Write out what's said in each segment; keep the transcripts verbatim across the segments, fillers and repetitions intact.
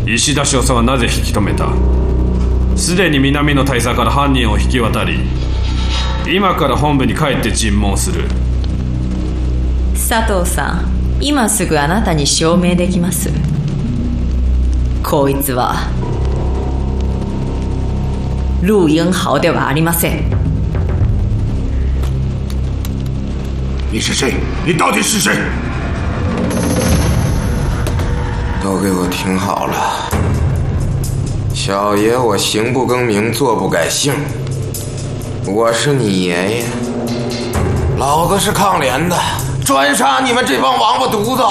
石田少佐はなぜ引き止めた？すでに南の大佐から犯人を引き渡り、今から本部に帰って尋問する。 佐藤さん、今すぐあなたに証明できます。こいつは陸英豪ではありません。 你是谁？你到底是谁？ 都给我听好了，小爷我行不更名，坐不改姓。我是你爷爷，老子是抗联的，专杀你们这帮王八犊子！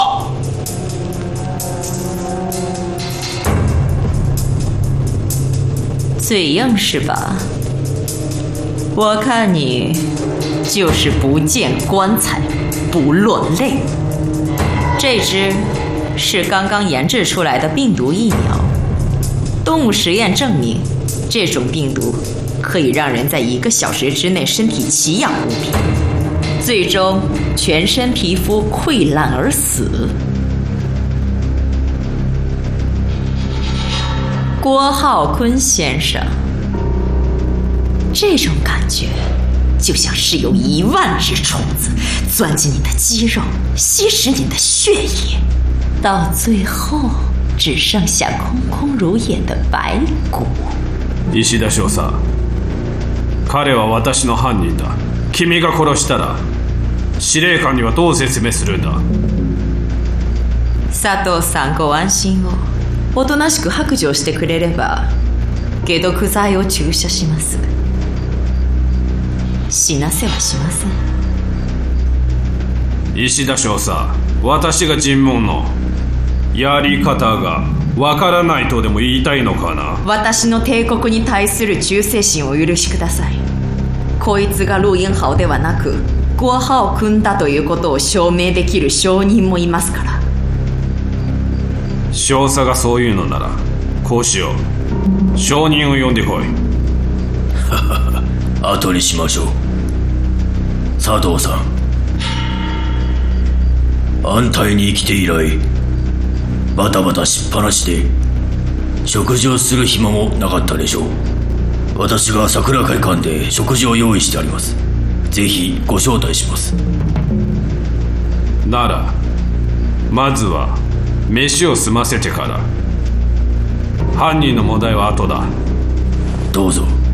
嘴硬是吧？我看你就是不见棺材不落泪。这只是刚刚研制出来的病毒疫苗，动物实验证明，这种病毒可以让人在一个小时之内身体奇痒无比，最终全身皮肤溃烂而死。郭浩坤先生，这种感觉就像是有一万只虫子钻进你的肌肉，吸食你的血液，到最后只剩下空空如也的白骨。 石田少佐、彼は私の犯人だ。君が殺したら司令官にはどう説明するんだ？ 佐藤さん、ご安心を。おとなしく白状してくれれば解毒剤を注射します。死なせはしません。 石田少佐、私が尋問のやり方がわからないとでも言いたいのかな？ 私の帝国に対する忠誠心をお許しください。こいつが陸英豪ではなく郭浩君だということを証明できる証人もいますから。 少佐がそういうのならこうしよう。証人を呼んでこい。 後にしましょう。佐藤さん、安泰に生きて以来バタバタしっぱなしで食事をする暇もなかったでしょう。私が桜会館で食事を用意してあります。ぜひご招待します。 ならまずは飯を済ませてから。犯人の問題は後だ。 どうぞ。